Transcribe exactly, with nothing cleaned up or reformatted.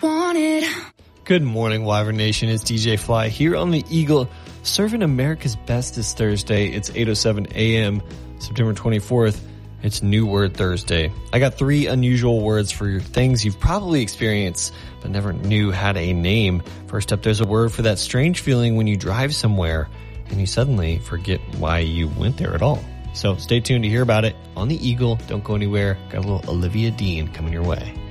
wanted. Good morning, Wyvern Nation. It's D J Fly here on the Eagle, serving America's best this Thursday. It's eight oh seven a.m., September twenty-fourth. It's New Word Thursday. I got three unusual words for things you've probably experienced but never knew had a name. First up, there's a word for that strange feeling when you drive somewhere and you suddenly forget why you went there at all. So stay tuned to hear about it on the Eagle. Don't go anywhere. Got a little Olivia Dean coming your way.